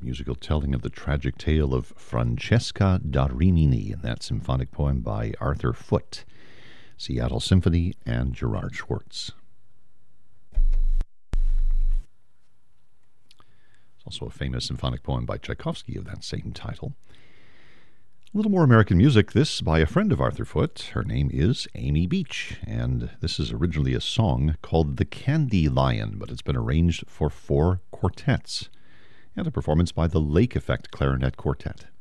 musical telling of the tragic tale of Francesca da Rimini, and that symphonic poem by Arthur Foote, Seattle Symphony, and Gerard Schwartz. Also a famous symphonic poem by Tchaikovsky of that same title. A little more American music, this by a friend of Arthur Foote. Her name is Amy Beach, and this is originally a song called The Candy Lion, but it's been arranged for 4 quartets, and a performance by the Lake Effect Clarinet Quartet.